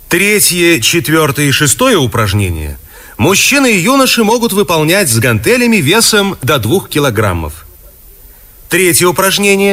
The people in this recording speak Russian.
Третье, четвертое и шестое упражнения мужчины и юноши могут выполнять с гантелями весом до 2 килограммов. Третье упражнение